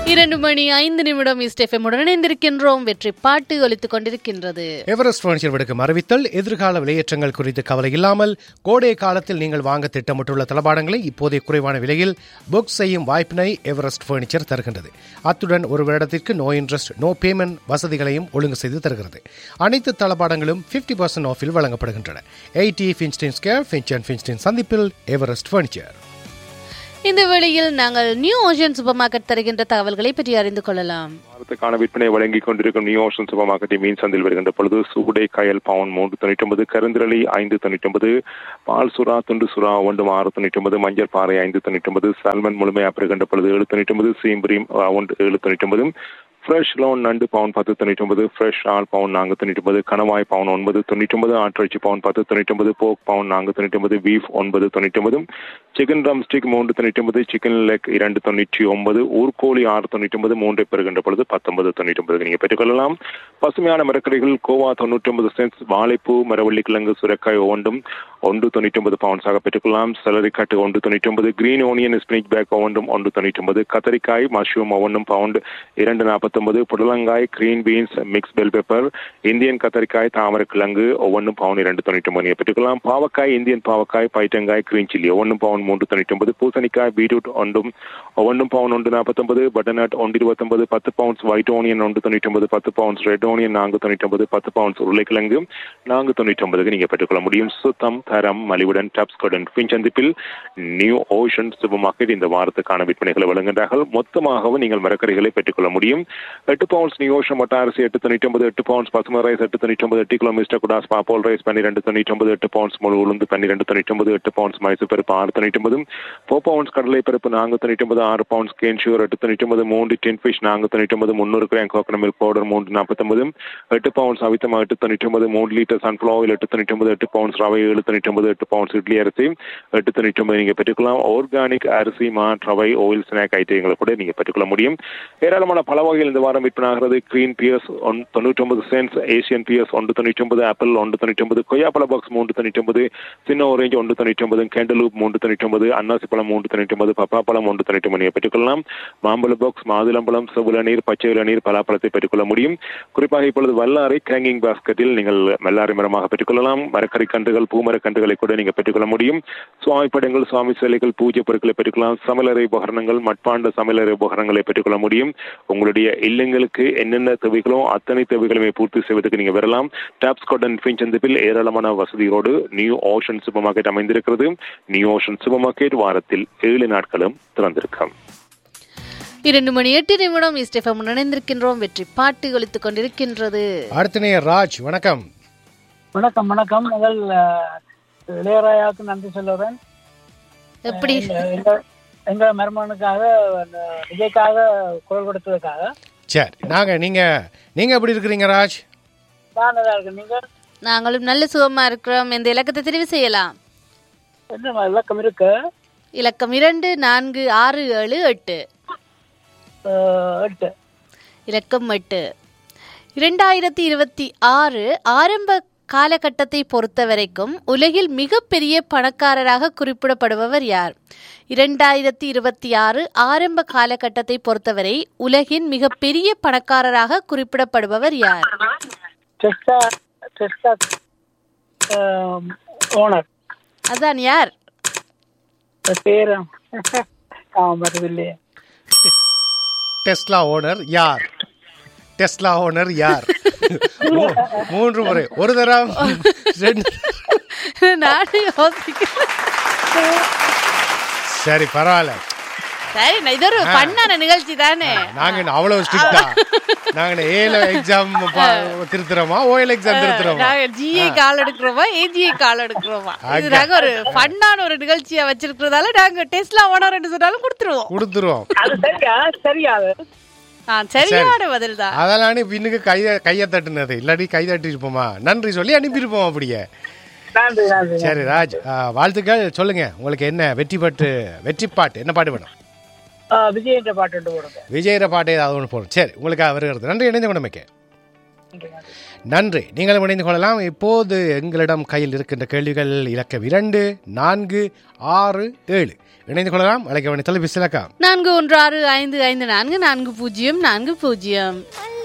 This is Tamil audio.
2:05 ஈஸ்ட் எஃப்எம் உடன் இணைந்திருக்கின்றோம். வெற்றி பாட்டு ஒலித்துக் கொண்டிருக்கின்றது. எவரெஸ்ட் பர்னிச்சர் விடுக்கும் அறிவித்தல். எதிர்கால விலையேற்றங்கள் குறித்து கவலை இல்லாமல் கோடை காலத்தில் நீங்கள் வாங்க திட்டமிட்டுள்ள தளபாடங்களை இப்போதைய குறைவான விலையில் புக் செய்யும் வாய்ப்பினை எவரெஸ்ட் பர்னிச்சர் தருகின்றது. அத்துடன் ஒரு வருடத்திற்கு நோ இன்ட்ரெஸ்ட் நோ பேமெண்ட் வசதிகளையும் ஒழுங்கு செய்து தருகிறது. அனைத்து தளபாடங்களும் 50% ஆஃபில் வழங்கப்படுகின்றன. 80 ஃபின்ஸ்டீன் ஸ்கொயர் ஃபின்ச் அண்ட் ஃபின்ஸ்டீன் சந்திப்பில் எவரெஸ்ட் பர்னிச்சர். இந்த வேளையில் நாங்கள் நியூ ஓஷன் சூப்பர் மார்க்கெட் தருகின்ற தகவல்களை பற்றி அறிந்து கொள்ளலாம். வாரத்துக்கான விற்பனை வழங்கிக் கொண்டிருக்கும் நியூ ஓஷன் சூப்பர் மார்க்கெட்டில் மீன் சந்தையில் வருகின்ற பொழுது சூடை கயல் பவுன் 3.99, கருந்திரளி 5.99, பால் சுறா துண்டு சுறா 6.99, மஞ்சள் பாறை 5.99, சால்மன் முழுமையாக பெறுகின்ற பொழுது 7.99, சீம்பரீம் 7.99, ஃப்ரெஷ் லோன் நண்டு பவுன் 10.99, ஃப்ரெஷ் ஆல் பவுன் 4.99, கணவாய் பவுன் 9.99, ஆட்டிறைச்சி பவுன் 10.99, போக் பவுன் 4.99, beef 9.99, chicken drum stick 3.99, chicken leg 2.99, ஊர்கோழி 6.99, மூன்றை பெறுகின்ற பொழுது 19.99 நீங்கள் பெற்றுக்கொள்ளலாம். பசுமையான மரக்கறிகள் கோவா 99 சென்ட்ஸ், வாழைப்பூ மரவள்ளி கிழங்கு சுரைக்காய் ஒவ்வொன்றும் 1.99 பவுன்ஸாக பெற்றுக்கொள்ளலாம். செலரி கட்டு 1.99, கிரீன் ஓனியன் ஸ்பினிச் பேக் ஒவ்வொன்றும் 1.99, கத்தரிக்காய் மஷ்ரூம் ஒவ்வொன்றும் பவுண்ட் 2.49, புடலங்காய் green beans mix bell pepper Indian கத்தரிக்காய் தாமரை கிழங்கு ஒவ்வொன்றும் பவுன் 2.99 பெற்றுக்கொள்ளலாம். பாவக்காய் இந்தியன் பாவக்காய் பைட்டங்காய் கிரீன் சில்லி ஒவ்வொன்றும் பவுன் 3.99, பூசணிக்காய் பீட்ரூட் ஒவ்வொன்றும் பவுன் 1.49, butternut 1.29, 10 bounce white onion 1.99, 10 bounce red onion 4.99, 10 bounce உருளைக்கிழங்கு 4.99 நீங்க பெற்றுக்கொள்ள முடியும். சுத்தம் தரம் மலிவுடன் டாப்ஸ்கோடன் பின்சந்திப்பில் நியூ ஓஷன் சூப்பர் மார்க்கெட் இந்த வாரத்துக்கான விற்பனைகளை வழங்குகின்றார்கள். மொத்தமாகவும் நீங்கள் மரக்கறிகளை பெற்றுக்கொள்ள முடியும். 8 பவுன்ஸ் நியூ ஓஷன் மட்ட அரிசி 8.99, 8 பவுன்ஸ் பசுமை rice 8.99, 8 kilo mister kudos பாப்போல் rice 12.99, 8 bounce முழு உளுந்து 12.99, 8 பவுன்ஸ் மைசூர் பருப்பு 6.99, 4 பவுன்ஸ் கடலை பருப்பு 4.99, 6 bounce can sugar 8.99, 3 tin fish 4.99, 300 gram coconut milk powder 3.49, 8 bounce அவித்தமா 8.99, 3 litre sunflower oil 8.99, 8 bounce ரவை 7.99, 8 பவுன்ஸ் இட்லி அரிசி 8.99 நீங்க பெற்றுக்கலாம். ஆர்கானிக் அரிசி மாட் ரவை ஆயில் ஸ்நாக் ஐட்டங்களை கூட நீங்க பெற்றுக்கொள்ள முடியும். ஏராளமான பல வகைகள் இந்த வாரம் விற்பனாகிறது. Green piers 99 cents, Asian piers 1.99, apple 1.99, கொய்யாப்பழ box 3.99, சின்ன ஆரஞ்சு 1.99, கேண்டலூப் 3.99, அன்னாசி பழம் 3.99, பப்பாப்பழம் 1.99 பெற்றுக்கொள்ளலாம். மாம்பழ பாக்ஸ் மாதுளம்பழம் செவ்விளநீர் பச்சை இளநீர் பலாப்பழத்தை பெற்றுக்கொள்ள முடியும். குறிப்பாக இப்பொழுது வல்லாரை ஹேங்கிங் பாஸ்கெட்டில் நீங்கள் வல்லாரை மரமாக பெற்றுக்கொள்ளலாம். மரக்கறி கன்றுகள் பூமர கன்றுகளை கூட நீங்க பெற்றுக்கொள்ள முடியும். சுவாமி படங்கள் சுவாமி சிலைகள் பூஜை பொருட்களை பெற்றுக்கொள்ளலாம். சமையலறை உபகரணங்கள் மட்பாண்ட சமையலறை உபகரணங்களை பெற்றுக்கொள்ள முடியும். உங்களுடைய இல்லங்களுக்கு என்னென்ன தேவைகளோ அத்தனை தேவைகளுமே பூர்த்தி செய்வதற்கு நீங்க வரலாம். டாப்ஸ்கோடன் பின்சந்திப்பில் ஏராளமான வசதிகளோடு நியூ ஓஷன் சூப்பர் மார்க்கெட் அமைந்திருக்கிறது. நியூ ஓஷன் சூப்பர் மார்க்கெட் வாரத்தில் 7 நாட்களும் திறந்திருக்கும். 2:08 ஈஸ்ட் எஃப்எம் இணைந்திருக்கின்றோம். வெற்றி பாட்டு ஒலித்துக் கொண்டிருக்கின்றது. அடுத்த ராஜ் வணக்கம். வணக்கம் வணக்கம். முதல் இளையராஜாவுக்கு நன்றி சொல்லுறேன். எப்படி எங்க மருமகனுக்காக விஜய்க்காக குரல் கொடுத்ததுக்காக. சரி, நீங்க எப்படி இருக்கிறீங்க ராஜ்? நான் நல்லா இருக்கேன். நீங்க? நாங்களும் நல்ல சுகமா இருக்கிறோம். இந்த இலக்கத்தை தெரிவு செய்யலாம். என்ன இலக்கம் இருக்கு? இலக்கம் 2 4 6 7 8. இலக்கம் 8. 2026 ஆரம்ப காலகட்டத்தை பொறுத்தவரைக்கும் உலகில் மிகப்பெரிய பணக்காரராக குறிப்பிடப்படுபவர் யார்? 2026 ஆரம்ப காலகட்டத்தை பொறுத்தவரை உலகின் மிகப்பெரிய பணக்காரராக குறிப்பிடப்படுபவர் யார்? ஓனர். அதான் யார்? டெஸ்லா ஓனர் யார்? டெஸ்லா ஓனர் யார்? 3 முறை ஒரு தரம் 2. சரி பரவாயில்ல. சரி, இது ஒரு பண்ணான நிகழ்ச்சி தானே. நாங்க அவ்வளவு ஸ்ட்ரிக்ட்டா நாங்க ஏல எக்ஸாம் திருத்துறோமா ஓஎல் எக்ஸாம் திருத்துறோமா? நாங்க ஜிஏ கால் எடுக்கிறோமா ஏஜிஏ கால் எடுக்கிறோமா? இது நாங்க ஒரு பண்ணான ஒரு நிகழ்ச்சியா வச்சிருக்கிறதால நாங்க டெஸ்லா ஓனர் என்று சொன்னாலும் கொடுத்துருவோம். அது சரியாது. சரியான பதில் தான். அதனால பின்னுக்கு கைய தட்டுனது இல்லாட்டி கை தட்டி இருப்போமா நன்றி சொல்லி அனுப்பியிருப்போம். அப்படியே சரி ராஜ், வாழ்த்துக்கள். சொல்லுங்க, உங்களுக்கு என்ன வெற்றி பாட்டு என்ன பாட்டு வேணும்? விஜய் பாட்டு விஜய் பாட்டு ஏதாவது ஒன்று போடும். சரி, உங்களுக்காக வருகிறது. நன்றி, இணைந்த குணமைக்கு. நன்றி. நீங்களும் இணைந்து கொள்ளலாம். இப்போது எங்களிடம் கையில் இருக்கின்ற கேள்விகள் இலக்கம் 2, 4, 6, 7. இணைந்து கொள்ளலாம். அழைக்க வேண்டிய தொலைபேசி இலக்கம் 4165544040.